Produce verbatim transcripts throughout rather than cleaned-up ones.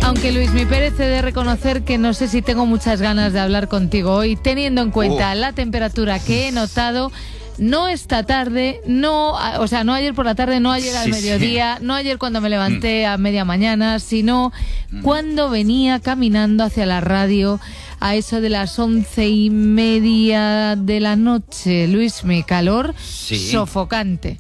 Aunque Luismi Pérez, he de reconocer que no sé si tengo muchas ganas de hablar contigo hoy, teniendo en cuenta uh. la temperatura que he notado. No esta tarde, no, o sea, no ayer por la tarde, no ayer al sí, mediodía, sí. no ayer cuando me levanté mm. a media mañana, sino mm. cuando venía caminando hacia la radio a eso de las once y media de la noche. Luismi, calor sí. sofocante.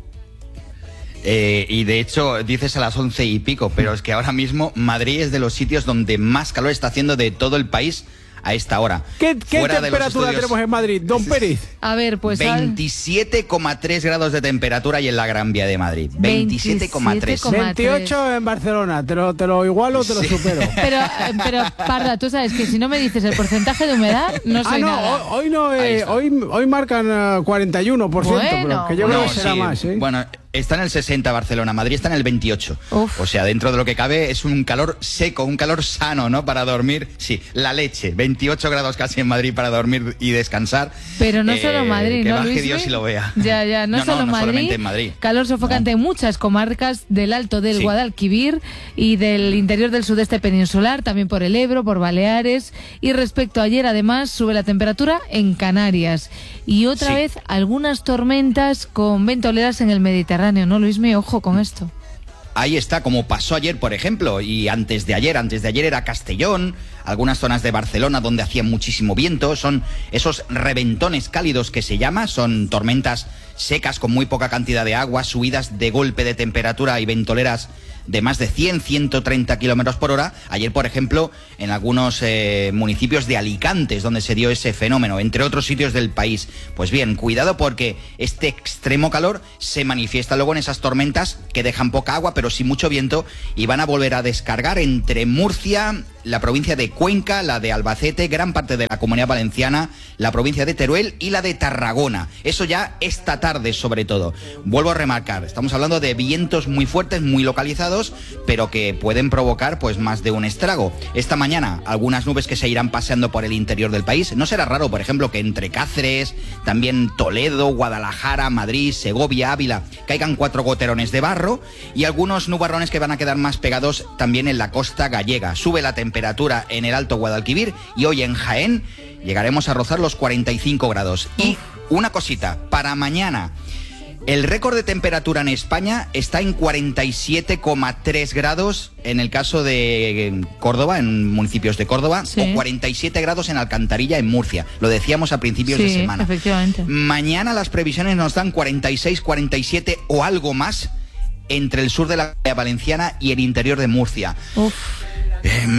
Eh, y de hecho dices a las once y pico, pero es que ahora mismo Madrid es de los sitios donde más calor está haciendo de todo el país a esta hora. ¿Qué, qué temperatura estudios, tenemos en Madrid, don Pérez? A ver, pues... veintisiete coma tres grados de temperatura y en la Gran Vía de Madrid. veintisiete coma tres. veintiocho en Barcelona. ¿Te lo, te lo igualo o te lo sí. supero? Pero, pero, Parda, tú sabes que si no me dices el porcentaje de humedad, no soy ah, no, nada. Hoy, hoy no, eh, hoy, hoy marcan uh, cuarenta y uno por ciento, bueno, pero que yo no, creo que será sí. más, ¿eh? Bueno, está en el sesenta Barcelona, Madrid está en el veintiocho. Uf. O sea, dentro de lo que cabe es un calor seco, un calor sano, ¿no? Para dormir, sí, la leche, veintiocho grados casi en Madrid para dormir y descansar. Pero no eh, solo Madrid, que ¿no, baje Luis? Dios y lo vea. Ya, ya, no, no solo no, no Madrid, en Madrid. Calor sofocante no. en muchas comarcas del Alto del sí. Guadalquivir y del interior del sudeste peninsular, también por el Ebro, por Baleares. Y respecto a ayer, además, sube la temperatura en Canarias. Y otra sí. vez, algunas tormentas con ventoleras en el Mediterráneo, ¿no, Luismi? Ojo con esto. Ahí está, como pasó ayer, por ejemplo, y antes de ayer, antes de ayer era Castellón, algunas zonas de Barcelona donde hacía muchísimo viento, son esos reventones cálidos que se llama, son tormentas secas con muy poca cantidad de agua, subidas de golpe de temperatura y ventoleras de más de cien, ciento treinta kilómetros por hora. Ayer, por ejemplo, en algunos eh, municipios de Alicante, donde se dio ese fenómeno, entre otros sitios del país. Pues bien, cuidado porque este extremo calor se manifiesta luego en esas tormentas que dejan poca agua, pero sí mucho viento, y van a volver a descargar entre Murcia, la provincia de Cuenca, la de Albacete, gran parte de la Comunidad Valenciana, la provincia de Teruel y la de Tarragona. Eso ya esta tarde, sobre todo. Vuelvo a remarcar, estamos hablando de vientos muy fuertes, muy localizados, pero que pueden provocar pues más de un estrago. Esta mañana algunas nubes que se irán paseando por el interior del país. No será raro, por ejemplo, que entre Cáceres, también Toledo, Guadalajara, Madrid, Segovia, Ávila, caigan cuatro goterones de barro y algunos nubarrones que van a quedar más pegados también en la costa gallega. Sube la temperatura en el Alto Guadalquivir y hoy en Jaén llegaremos a rozar los cuarenta y cinco grados. Y una cosita, para mañana... El récord de temperatura en España está en cuarenta y siete coma tres grados en el caso de Córdoba, en municipios de Córdoba, sí. o cuarenta y siete grados en Alcantarilla, en Murcia. Lo decíamos a principios sí, de semana. Efectivamente. Mañana las previsiones nos dan cuarenta y seis, cuarenta y siete o algo más entre el sur de la Valenciana y el interior de Murcia. Uf. Eh,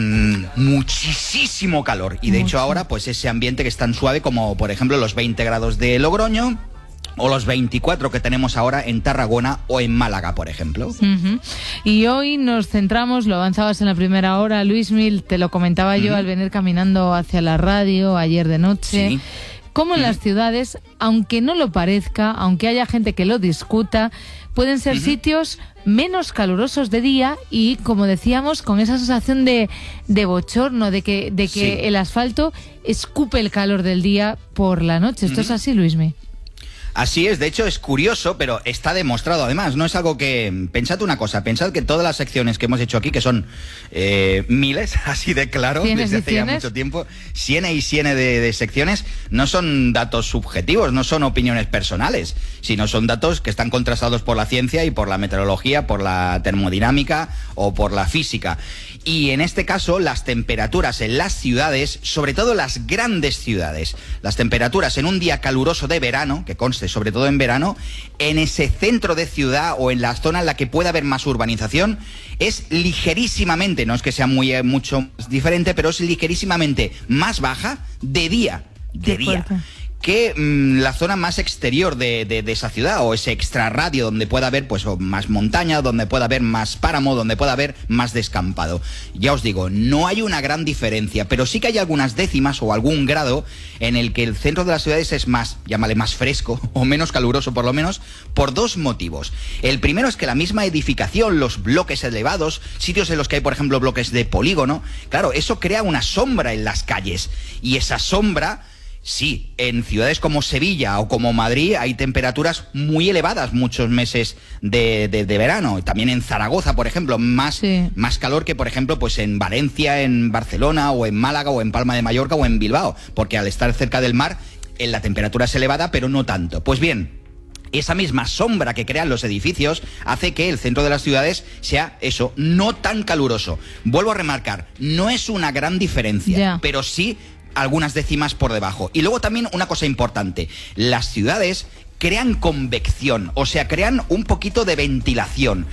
muchísimo calor. Y de Mucho. hecho ahora pues ese ambiente que es tan suave como por ejemplo los veinte grados de Logroño, o los veinticuatro que tenemos ahora en Tarragona o en Málaga, por ejemplo. Uh-huh. Y hoy nos centramos, lo avanzabas en la primera hora, Luismi, te lo comentaba uh-huh. yo al venir caminando hacia la radio ayer de noche, sí. cómo en uh-huh. las ciudades, aunque no lo parezca, aunque haya gente que lo discuta, pueden ser uh-huh. sitios menos calurosos de día y, como decíamos, con esa sensación de, de bochorno, de que, de que sí. el asfalto escupe el calor del día por la noche. ¿Esto uh-huh. es así, Luismi? Así es, de hecho es curioso, pero está demostrado además, no es algo que... Pensad una cosa, pensad que todas las secciones que hemos hecho aquí, que son eh, miles, así de claro, desde hace ya mucho tiempo, ciene y ciene de, de secciones, no son datos subjetivos, no son opiniones personales, sino son datos que están contrastados por la ciencia y por la meteorología, por la termodinámica o por la física. Y en este caso, las temperaturas en las ciudades, sobre todo las grandes ciudades, las temperaturas en un día caluroso de verano, que conste sobre todo en verano, en ese centro de ciudad o en la zona en la que pueda haber más urbanización, es ligerísimamente, no es que sea muy eh, mucho más diferente, pero es ligerísimamente más baja de día, de día. que mmm, la zona más exterior de, de, de esa ciudad, o ese extrarradio donde pueda haber pues más montaña, donde pueda haber más páramo, donde pueda haber más descampado. Ya os digo, no hay una gran diferencia, pero sí que hay algunas décimas o algún grado en el que el centro de las ciudades es más, llámale más fresco, o menos caluroso por lo menos, por dos motivos. El primero es que la misma edificación, los bloques elevados, sitios en los que hay, por ejemplo, bloques de polígono, claro, eso crea una sombra en las calles, y esa sombra Sí, en ciudades como Sevilla o como Madrid hay temperaturas muy elevadas muchos meses de, de, de verano. También en Zaragoza, por ejemplo, más, sí. más calor que, por ejemplo, pues en Valencia, en Barcelona, o en Málaga, o en Palma de Mallorca, o en Bilbao, porque al estar cerca del mar, la temperatura es elevada, pero no tanto. Pues bien, esa misma sombra que crean los edificios hace que el centro de las ciudades sea eso, no tan caluroso. Vuelvo a remarcar, no es una gran diferencia, yeah. pero sí algunas décimas por debajo. Y luego también una cosa importante, las ciudades crean convección, o sea, crean un poquito de ventilación.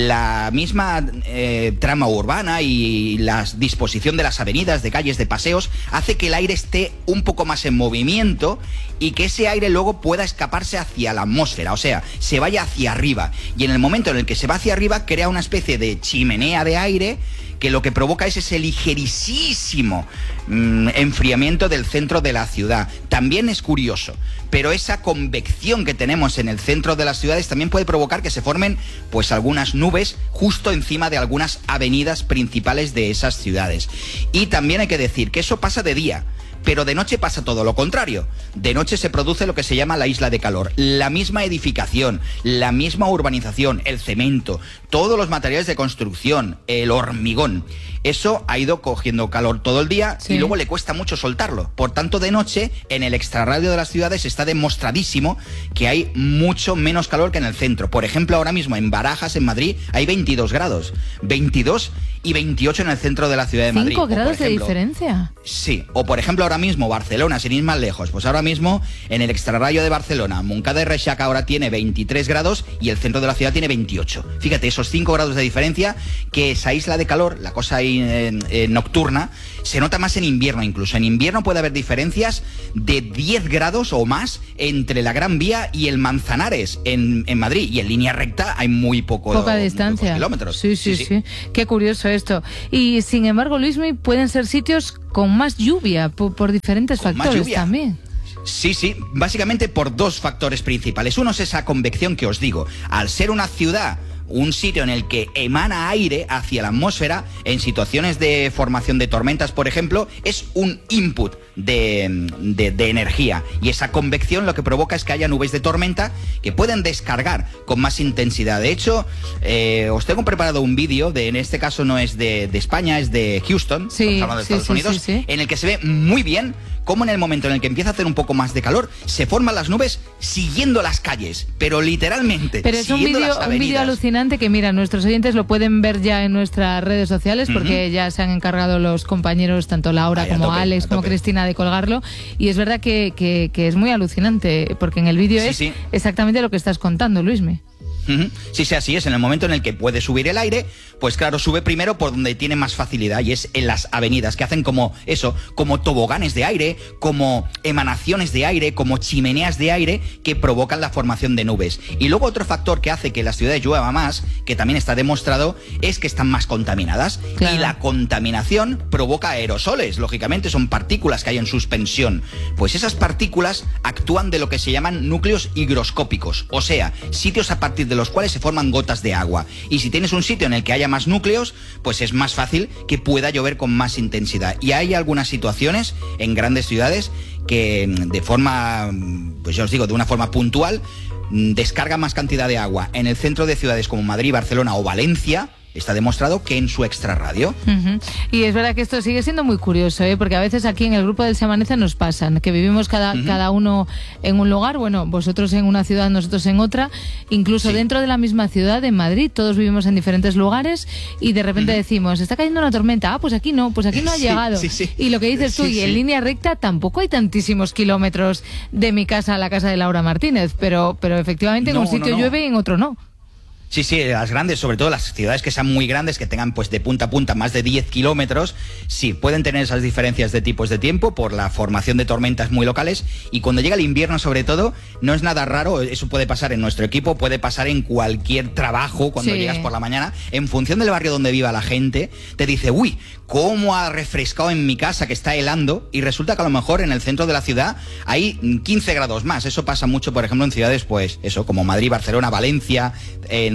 La misma eh, trama urbana y la disposición de las avenidas, de calles, de paseos, hace que el aire esté un poco más en movimiento y que ese aire luego pueda escaparse hacia la atmósfera, o sea, se vaya hacia arriba. Y en el momento en el que se va hacia arriba, crea una especie de chimenea de aire que lo que provoca es ese ligerísimo mmm, enfriamiento del centro de la ciudad. También es curioso, pero esa convección que tenemos en el centro de las ciudades también puede provocar que se formen pues algunas nubes justo encima de algunas avenidas principales de esas ciudades. Y también hay que decir que eso pasa de día, pero de noche pasa todo lo contrario. De noche se produce lo que se llama la isla de calor. La misma edificación, la misma urbanización, el cemento, todos los materiales de construcción, el hormigón, eso ha ido cogiendo calor todo el día sí. y luego le cuesta mucho soltarlo. Por tanto, de noche, en el extrarradio de las ciudades está demostradísimo que hay mucho menos calor que en el centro. Por ejemplo, ahora mismo en Barajas, en Madrid, hay veintidós grados. veintidós y veintiocho en el centro de la ciudad de Madrid. ¿Cinco grados de diferencia? Sí. O por ejemplo, ahora mismo Barcelona, sin ir más lejos, pues ahora mismo en el extrarradio de Barcelona, Montcada y Reixac ahora tiene veintitrés grados y el centro de la ciudad tiene veintiocho. Fíjate, esos cinco grados de diferencia, que esa isla de calor, la cosa ahí eh, eh, nocturna, se nota más en invierno incluso. En invierno puede haber diferencias de diez grados o más entre la Gran Vía y el Manzanares en, en Madrid. Y en línea recta hay muy poco, poca distancia. Pocos kilómetros. Sí sí, sí, sí, sí. Qué curioso esto. Y sin embargo, Luismi, pueden ser sitios con más lluvia por, por diferentes con factores también. Sí, sí, básicamente por dos factores principales. Uno es esa convección que os digo. Al ser una ciudad, un sitio en el que emana aire hacia la atmósfera, en situaciones de formación de tormentas, por ejemplo, es un input de, de, de energía. Y esa convección lo que provoca es que haya nubes de tormenta que pueden descargar con más intensidad. De hecho, eh, os tengo preparado un vídeo, de, en este caso no es de, de España, es de Houston, sí, hablando de sí, Estados sí, Unidos, sí, sí. en el que se ve muy bien cómo en el momento en el que empieza a hacer un poco más de calor, se forman las nubes siguiendo las calles, pero literalmente. Pero es un vídeo un vídeo alucinante que, mira, nuestros oyentes lo pueden ver ya en nuestras redes sociales, porque uh-huh. ya se han encargado los compañeros, tanto Laura Ay, como tope, Alex como Cristina, de colgarlo. Y es verdad que, que, que es muy alucinante, porque en el vídeo sí, es sí. exactamente lo que estás contando, Luismi. Uh-huh. Sí, sí, así es. En el momento en el que puede subir el aire, pues claro, sube primero por donde tiene más facilidad, y es en las avenidas, que hacen como eso, como toboganes de aire, como emanaciones de aire, como chimeneas de aire que provocan la formación de nubes. Y luego otro factor que hace que las ciudades llueva más, que también está demostrado, es que están más contaminadas. Claro. Y la contaminación provoca aerosoles, lógicamente son partículas que hay en suspensión. Pues esas partículas actúan de lo que se llaman núcleos higroscópicos, o sea, sitios a partir de los cuales se forman gotas de agua. Y si tienes un sitio en el que haya más núcleos, pues es más fácil que pueda llover con más intensidad. Y hay algunas situaciones en grandes ciudades que de forma, pues ya os digo, de una forma puntual, descargan más cantidad de agua. En el centro de ciudades como Madrid, Barcelona o Valencia, está demostrado que en su extrarradio. Uh-huh. Y es verdad que esto sigue siendo muy curioso, ¿eh? Porque a veces aquí en el grupo del Se Amanece nos pasan, que vivimos cada, uh-huh. cada uno en un lugar, bueno, vosotros en una ciudad, nosotros en otra, incluso sí. dentro de la misma ciudad, en Madrid, todos vivimos en diferentes lugares, y de repente uh-huh. decimos, está cayendo una tormenta, ah, pues aquí no, pues aquí no ha sí, llegado. Sí, sí. Y lo que dices tú, sí, y en sí. línea recta tampoco hay tantísimos kilómetros de mi casa a la casa de Laura Martínez, pero, pero efectivamente no, en un sitio no, no. llueve y en otro no. Sí, sí, las grandes, sobre todo las ciudades que sean muy grandes, que tengan pues de punta a punta más de diez kilómetros, sí, pueden tener esas diferencias de tipos de tiempo por la formación de tormentas muy locales, y cuando llega el invierno sobre todo, no es nada raro, eso puede pasar en nuestro equipo, puede pasar en cualquier trabajo cuando sí. llegas por la mañana, en función del barrio donde viva la gente, te dice, uy, cómo ha refrescado en mi casa que está helando, y resulta que a lo mejor en el centro de la ciudad hay quince grados más. Eso pasa mucho, por ejemplo, en ciudades, pues eso, como Madrid, Barcelona, Valencia, en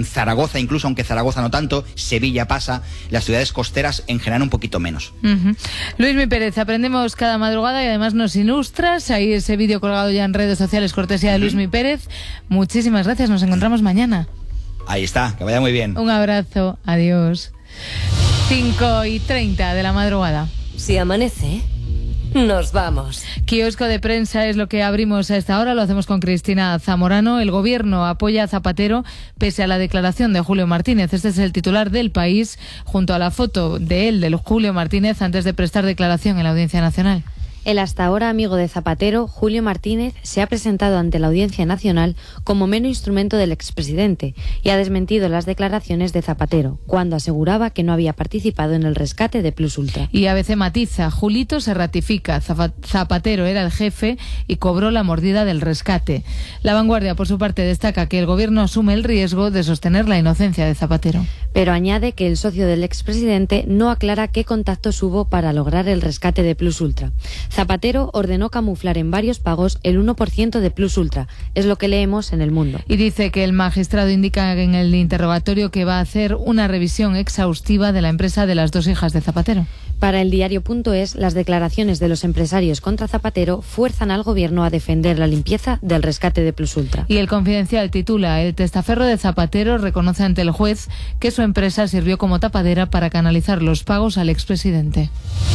Zaragoza incluso, aunque Zaragoza no tanto, Sevilla pasa, las ciudades costeras en general un poquito menos. Uh-huh. Luismi Pérez, aprendemos cada madrugada y además nos ilustras. Ahí ese vídeo colgado ya en redes sociales, cortesía de Luismi Pérez. Muchísimas gracias, nos encontramos mañana. Ahí está, que vaya muy bien. Un abrazo, adiós. cinco y treinta de la madrugada. Si amanece, nos vamos. Kiosco de prensa es lo que abrimos a esta hora. Lo hacemos con Cristina Zamorano. El gobierno apoya a Zapatero pese a la declaración de Julio Martínez. Este es el titular del País, junto a la foto de él, de Julio Martínez, antes de prestar declaración en la Audiencia Nacional. El hasta ahora amigo de Zapatero, Julio Martínez, se ha presentado ante la Audiencia Nacional como mero instrumento del expresidente y ha desmentido las declaraciones de Zapatero, cuando aseguraba que no había participado en el rescate de Plus Ultra. Y A B C matiza, Julito se ratifica, Zapatero era el jefe y cobró la mordida del rescate. La Vanguardia, por su parte, destaca que el gobierno asume el riesgo de sostener la inocencia de Zapatero. Pero añade que el socio del expresidente no aclara qué contactos hubo para lograr el rescate de Plus Ultra. Zapatero ordenó camuflar en varios pagos el uno por ciento de Plus Ultra, es lo que leemos en El Mundo. Y dice que el magistrado indica en el interrogatorio que va a hacer una revisión exhaustiva de la empresa de las dos hijas de Zapatero. Para el diario.es, las declaraciones de los empresarios contra Zapatero fuerzan al gobierno a defender la limpieza del rescate de Plus Ultra. Y El Confidencial titula: el testaferro de Zapatero reconoce ante el juez que su empresa sirvió como tapadera para canalizar los pagos al expresidente.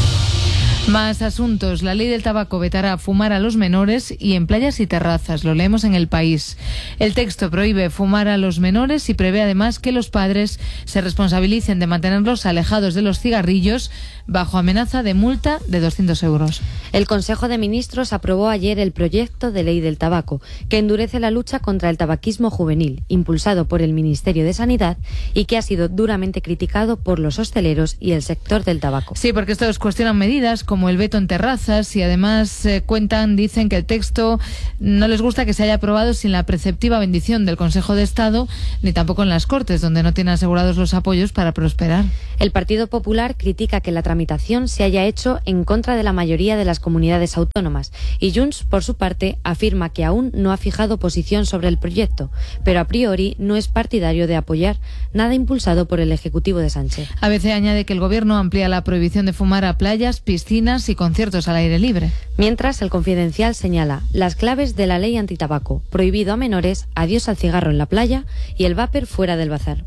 Más asuntos. La ley del tabaco vetará fumar a los menores y en playas y terrazas. Lo leemos en El País. El texto prohíbe fumar a los menores y prevé además que los padres se responsabilicen de mantenerlos alejados de los cigarrillos bajo amenaza de multa de doscientos euros. El Consejo de Ministros aprobó ayer el proyecto de ley del tabaco, que endurece la lucha contra el tabaquismo juvenil, impulsado por el Ministerio de Sanidad y que ha sido duramente criticado por los hosteleros y el sector del tabaco. Sí, porque estos cuestionan medidas como el veto en terrazas y además eh, cuentan, dicen que el texto no les gusta que se haya aprobado sin la preceptiva bendición del Consejo de Estado ni tampoco en las Cortes, donde no tienen asegurados los apoyos para prosperar. El Partido Popular critica que la tramitación se haya hecho en contra de la mayoría de las comunidades autónomas y Junts, por su parte, afirma que aún no ha fijado posición sobre el proyecto, pero a priori no es partidario de apoyar nada impulsado por el Ejecutivo de Sánchez. A B C añade que el Gobierno amplía la prohibición de fumar a playas, piscinas y conciertos al aire libre. Mientras, el Confidencial señala las claves de la ley antitabaco: prohibido a menores, adiós al cigarro en la playa y el vapor fuera del bazar.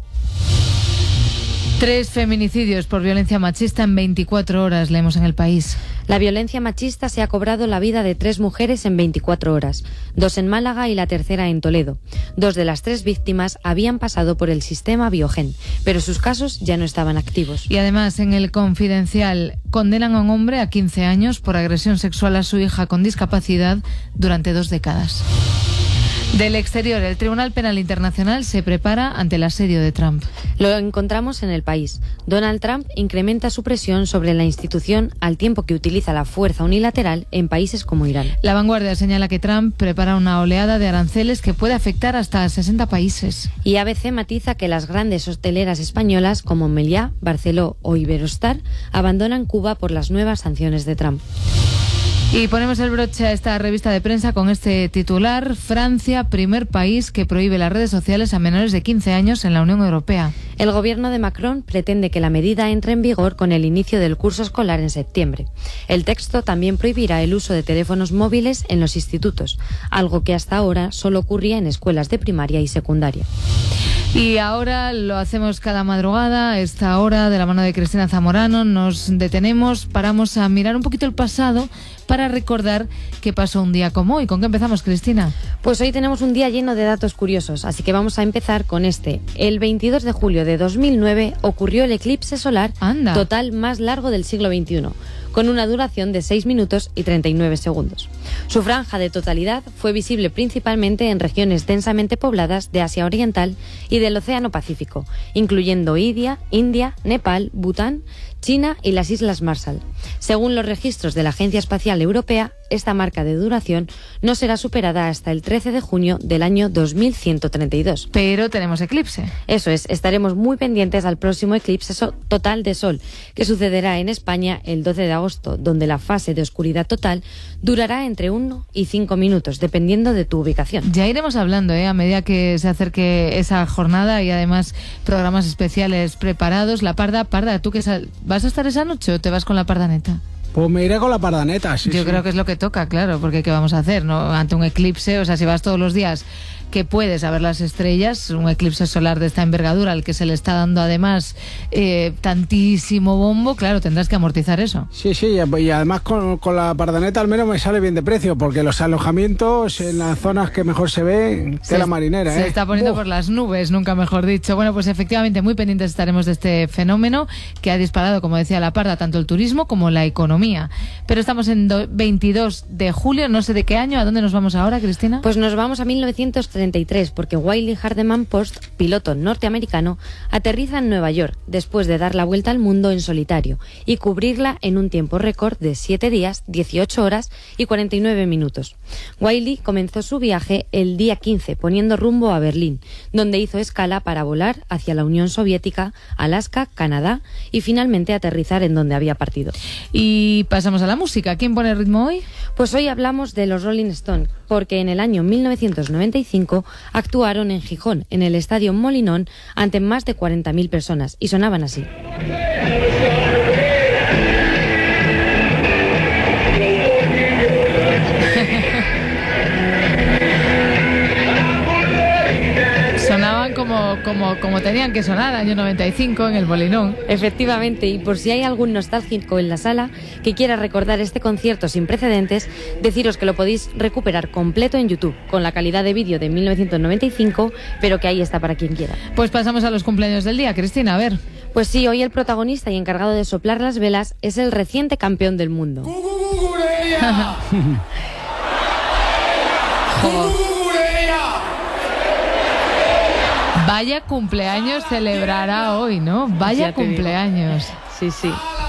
Tres feminicidios por violencia machista en veinticuatro horas, leemos en El País. La violencia machista se ha cobrado la vida de tres mujeres en veinticuatro horas, dos en Málaga y la tercera en Toledo. Dos de las tres víctimas habían pasado por el sistema Biogen, pero sus casos ya no estaban activos. Y además, en El Confidencial, condenan a un hombre a quince años por agresión sexual a su hija con discapacidad durante dos décadas. Del exterior, el Tribunal Penal Internacional se prepara ante el asedio de Trump. Lo encontramos en El País. Donald Trump incrementa su presión sobre la institución al tiempo que utiliza la fuerza unilateral en países como Irán. La Vanguardia señala que Trump prepara una oleada de aranceles que puede afectar hasta sesenta países. Y A B C matiza que las grandes hosteleras españolas como Meliá, Barceló o Iberostar abandonan Cuba por las nuevas sanciones de Trump. Y ponemos el broche a esta revista de prensa con este titular: Francia, primer país que prohíbe las redes sociales a menores de quince años en la Unión Europea. El gobierno de Macron pretende que la medida entre en vigor con el inicio del curso escolar en septiembre. El texto también prohibirá el uso de teléfonos móviles en los institutos, algo que hasta ahora solo ocurría en escuelas de primaria y secundaria. Y ahora lo hacemos cada madrugada, a esta hora, de la mano de Cristina Zamorano. Nos detenemos, paramos a mirar un poquito el pasado para recordar qué pasó un día como hoy. ¿Con qué empezamos, Cristina? Pues hoy tenemos un día lleno de datos curiosos, así que vamos a empezar con este. El veintidós de julio de dos mil nueve ocurrió el eclipse solar Anda. total más largo del siglo veintiuno, con una duración de seis minutos y treinta y nueve segundos. Su franja de totalidad fue visible principalmente en regiones densamente pobladas de Asia Oriental y del Océano Pacífico, incluyendo India, India, Nepal, Bután, China y las Islas Marshall. Según los registros de la Agencia Espacial Europea, esta marca de duración no será superada hasta el trece de junio del año dos mil ciento treinta y dos. Pero tenemos eclipse. Eso es, estaremos muy pendientes al próximo eclipse total de Sol, que sucederá en España el doce de agosto, donde la fase de oscuridad total durará entre uno y cinco minutos, dependiendo de tu ubicación. Ya iremos hablando, ¿eh? A medida que se acerque esa jornada y además programas especiales preparados. La Parda, Parda, ¿tú qué sal- vas a estar esa noche o te vas con la Pardaneta? Pues me iré con la Pardaneta, sí. Yo sí. creo que es lo que toca, claro, porque ¿qué vamos a hacer, no? Ante un eclipse, o sea, si vas todos los días que puedes a ver las estrellas, un eclipse solar de esta envergadura, al que se le está dando además eh, tantísimo bombo, claro, tendrás que amortizar eso. Sí, sí, y además con, con la Pardaneta al menos me sale bien de precio, porque los alojamientos en las zonas que mejor se ve, tela Se- marinera, Se ¿eh? está poniendo Uf. por las nubes, nunca mejor dicho. Bueno, pues efectivamente muy pendientes estaremos de este fenómeno que ha disparado, como decía la Parda, tanto el turismo como la economía. Pero estamos en do- veintidós de julio, no sé de qué año. ¿A dónde nos vamos ahora, Cristina? Pues nos vamos a mil novecientos treinta y tres, porque Wiley Hardeman Post, piloto norteamericano, aterriza en Nueva York después de dar la vuelta al mundo en solitario y cubrirla en un tiempo récord de siete días, dieciocho horas y cuarenta y nueve minutos. Wiley comenzó su viaje el día quince, poniendo rumbo a Berlín, donde hizo escala para volar hacia la Unión Soviética, Alaska, Canadá y finalmente aterrizar en donde había partido. Y pasamos a la música. ¿Quién pone el ritmo hoy? Pues hoy hablamos de los Rolling Stones, porque en el año mil novecientos noventa y cinco actuaron en Gijón, en el Estadio Molinón, ante más de cuarenta mil personas, y sonaban así. Sonaban como, como, como tenían que sonar, año noventa y cinco, en el Molinón. Efectivamente, y por si hay algún nostálgico en la sala que quiera recordar este concierto sin precedentes, deciros que lo podéis recuperar completo en YouTube, con la calidad de vídeo de mil novecientos noventa y cinco, pero que ahí está para quien quiera. Pues pasamos a los cumpleaños del día. Cristina, a ver. Pues sí, hoy el protagonista y encargado de soplar las velas es el reciente campeón del mundo. Vaya cumpleaños celebrará hoy, ¿no? Vaya Ya te digo. cumpleaños. Sí, sí.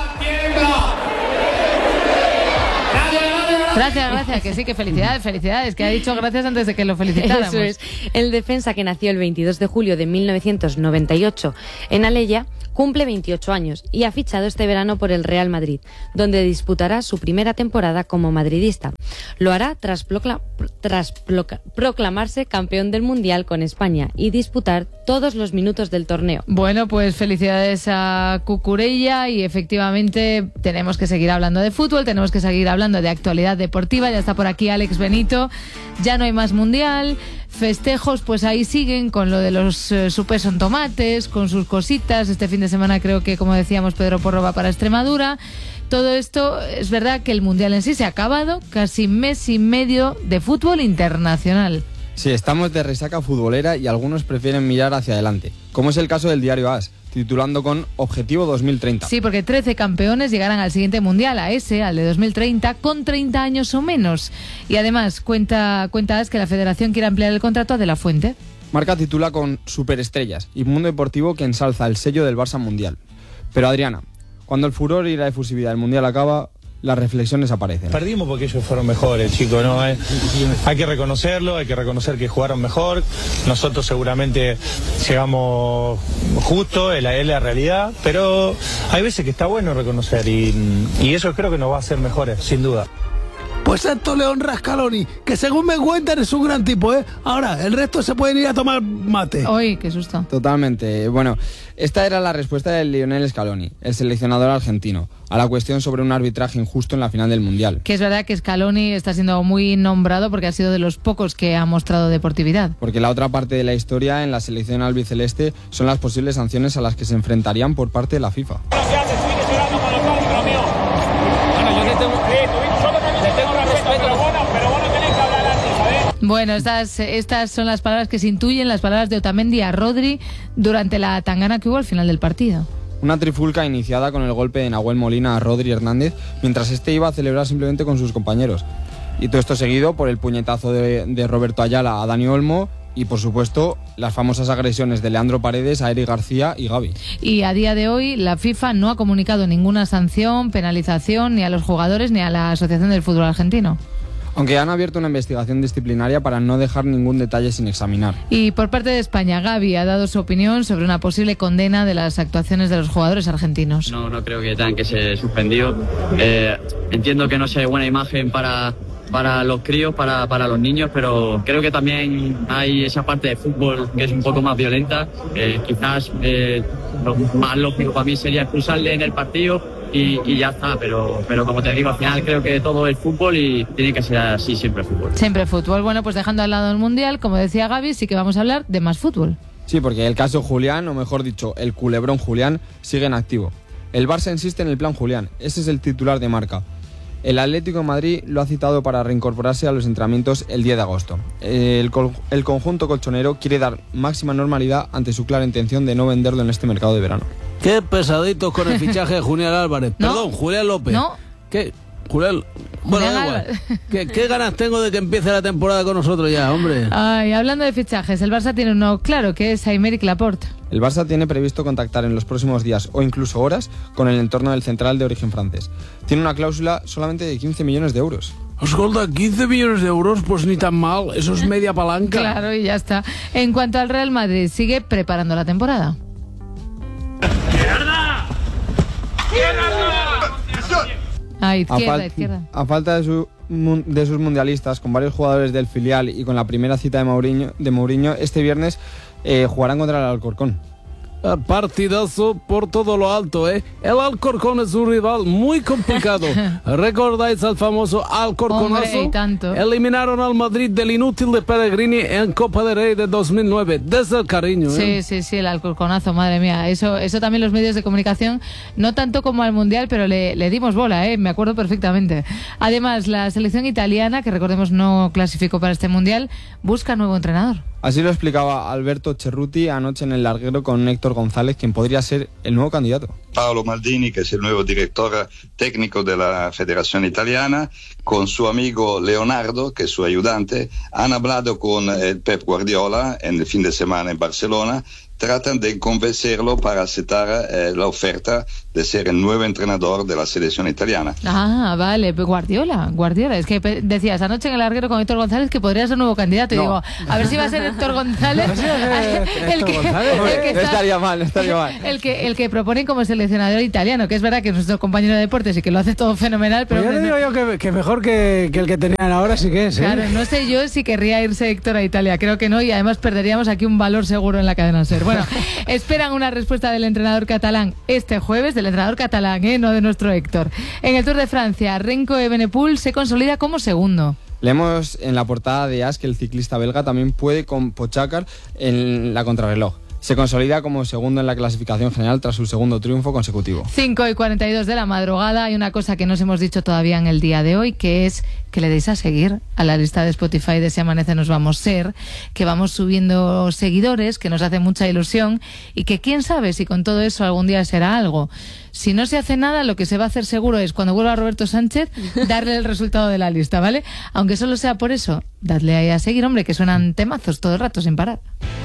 Gracias, gracias, que sí, que felicidades, felicidades, que ha dicho gracias antes de que lo felicitáramos. Eso es. El defensa, que nació el veintidós de julio de mil novecientos noventa y ocho en Alella, cumple veintiocho años y ha fichado este verano por el Real Madrid, donde disputará su primera temporada como madridista. Lo hará tras, procla- tras ploca- proclamarse campeón del Mundial con España y disputar todos los minutos del torneo. Bueno, pues felicidades a Cucurella y efectivamente tenemos que seguir hablando de fútbol, tenemos que seguir hablando de actualidad deportiva. Ya está por aquí Alex Benito, ya no hay más Mundial, festejos pues ahí siguen con lo de los eh, Super son tomates, con sus cositas. Este fin de semana creo que, como decíamos, Pedro Porro va para Extremadura. Todo esto, es verdad que el Mundial en sí se ha acabado, casi mes y medio de fútbol internacional. Sí, estamos de resaca futbolera y algunos prefieren mirar hacia adelante, como es el caso del diario AS, titulando con Objetivo dos mil treinta. Sí, porque trece campeones llegarán al siguiente Mundial, a ese, al de dos mil treinta, con treinta años o menos. Y además, cuenta, cuenta AS que la federación quiere ampliar el contrato a De La Fuente. Marca titula con Superestrellas y Mundo Deportivo, que ensalza el sello del Barça Mundial. Pero Adriana, cuando el furor y la efusividad del Mundial acaba, las reflexiones aparecen. Perdimos porque ellos fueron mejores, chicos, ¿no? Hay, hay que reconocerlo, hay que reconocer que jugaron mejor. Nosotros seguramente llegamos justo, es la, es la realidad, pero hay veces que está bueno reconocer y, y eso creo que nos va a hacer mejores, sin duda. Pues esto le honra a Scaloni, que según me cuentan es un gran tipo, ¿eh? Ahora, el resto se pueden ir a tomar mate. Uy, qué susto. Totalmente. Bueno, esta era la respuesta de Lionel Scaloni, el seleccionador argentino, a la cuestión sobre un arbitraje injusto en la final del Mundial. Que es verdad que Scaloni está siendo muy nombrado porque ha sido de los pocos que ha mostrado deportividad. Porque la otra parte de la historia en la selección albiceleste son las posibles sanciones a las que se enfrentarían por parte de la FIFA. Bueno, estas, estas son las palabras que se intuyen, las palabras de Otamendi a Rodri durante la tangana que hubo al final del partido. Una trifulca iniciada con el golpe de Nahuel Molina a Rodri Hernández, mientras este iba a celebrar simplemente con sus compañeros. Y todo esto seguido por el puñetazo de, de Roberto Ayala a Dani Olmo Y por supuesto, las famosas agresiones de Leandro Paredes a Eric García y Gavi. Y a día de hoy la FIFA no ha comunicado ninguna sanción, penalización ni a los jugadores ni a la Asociación del Fútbol Argentino. Aunque han abierto una investigación disciplinaria para no dejar ningún detalle sin examinar. Y por parte de España, Gavi ha dado su opinión sobre una posible condena de las actuaciones de los jugadores argentinos. No, no creo que tengan que ser suspendidos. Eh, entiendo que no sea buena imagen para, para los críos, para, para los niños, pero creo que también hay esa parte de fútbol que es un poco más violenta. Eh, quizás eh, lo más lógico para mí sería expulsarle en el partido. Y, y ya está, pero, pero como te digo, al final creo que todo es fútbol y tiene que ser así siempre fútbol. Siempre fútbol. Bueno, pues dejando al lado el Mundial, como decía Gavi, sí que vamos a hablar de más fútbol. Sí, porque el caso Julián, o mejor dicho, el culebrón Julián, sigue en activo. El Barça insiste en el plan Julián, ese es el titular de Marca. El Atlético de Madrid lo ha citado para reincorporarse a los entrenamientos el diez de agosto. El, el conjunto colchonero quiere dar máxima normalidad ante su clara intención de no venderlo en este mercado de verano. Qué pesaditos con el fichaje de Julián Álvarez. ¿No? Perdón, Julián López. No. ¿Qué? Julián... Bueno, da igual. ¿Qué, ¿Qué ganas tengo de que empiece la temporada con nosotros ya, hombre? Ay, hablando de fichajes, el Barça tiene uno claro, que es Aymeric Laporte. El Barça tiene previsto contactar en los próximos días o incluso horas con el entorno del central de origen francés. Tiene una cláusula solamente de quince millones de euros. Escolta, quince millones de euros, pues ni tan mal. Eso es media palanca. Claro, y ya está. En cuanto al Real Madrid, sigue preparando la temporada. ¡Izquierda! ¡Izquierda! Ah, izquierda, a, fal izquierda. a falta de, su, de sus mundialistas, con varios jugadores del filial y con la primera cita de Mourinho, de Mourinho este viernes eh, jugarán contra el Alcorcón. Partidazo por todo lo alto, ¿eh? El Alcorcón es un rival muy complicado. ¿Recordáis al famoso Alcorconazo? Hombre, y tanto. Eliminaron al Madrid del inútil de Pellegrini en Copa del Rey de dos mil nueve. Desde el cariño, ¿eh? Sí, sí, sí, el Alcorconazo, madre mía. Eso, eso también los medios de comunicación, no tanto como al Mundial, pero le, le dimos bola, ¿eh? Me acuerdo perfectamente. Además, la selección italiana, que recordemos no clasificó para este Mundial, busca nuevo entrenador. Así lo explicaba Alberto Cerruti anoche en el larguero con Héctor González, quien podría ser el nuevo candidato. Paolo Maldini, que es el nuevo director técnico de la Federación Italiana, con su amigo Leonardo, que es su ayudante, han hablado con el Pep Guardiola en el fin de semana en Barcelona. Tratan de convencerlo para aceptar eh, la oferta de ser el nuevo entrenador de la selección italiana. Ah, vale, Guardiola, Guardiola. Es que decías anoche en el larguero con Héctor González que podría ser nuevo candidato. Y no. digo, a ver si va a ser Héctor González. No, si el que, González. El que está, no estaría mal, no estaría mal. El que, el que proponen como seleccionador italiano, que es verdad que es nuestro compañero de deportes y que lo hace todo fenomenal. Pero pues yo le digo yo que, que mejor que, que el que tenían ahora sí que es. ¿eh? Claro, no sé yo si querría irse Héctor a Italia. Creo que no, y además perderíamos aquí un valor seguro en la cadena SER. Bueno, esperan una respuesta del entrenador catalán este jueves, del entrenador catalán, ¿eh? No de nuestro Héctor. En el Tour de Francia, Renko Evenepoel se consolida como segundo. Leemos en la portada de A S que el ciclista belga también puede con Pogačar en la contrarreloj. Se consolida como segundo en la clasificación general tras su segundo triunfo consecutivo. cinco y cuarenta y dos de la madrugada. Hay una cosa que no os hemos dicho todavía en el día de hoy, que es que le deis a seguir a la lista de Spotify de Si Amanece Nos Vamos Ser, que vamos subiendo seguidores, que nos hace mucha ilusión y que quién sabe si con todo eso algún día será algo. Si no se hace nada, lo que se va a hacer seguro es, cuando vuelva Roberto Sánchez, darle el resultado de la lista, ¿vale? Aunque solo sea por eso, dadle ahí a seguir, hombre, que suenan temazos todo el rato sin parar.